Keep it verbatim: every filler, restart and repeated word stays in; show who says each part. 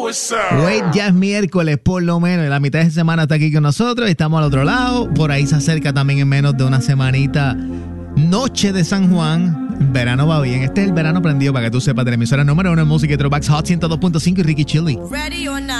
Speaker 1: Wait, ya es miércoles, por lo menos. La mitad de semana está aquí con nosotros y estamos al otro lado. Por ahí se acerca también en menos de una semanita Noche de San Juan. Verano va bien. Este es el verano prendido para que tú sepas de la emisora número uno en música y throwbacks Hot ciento dos punto cinco y Ricky Chili.
Speaker 2: Ready or not.